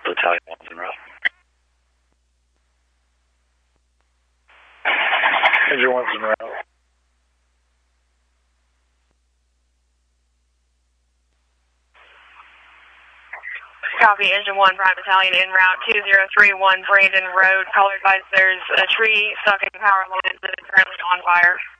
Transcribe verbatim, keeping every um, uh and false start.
Battalion one's en route. Engine one's en route. Copy, Engine one, Prime Battalion en route, two zero three one Brandon Road. Caller advised there's a tree stuck in power lines that is currently on fire.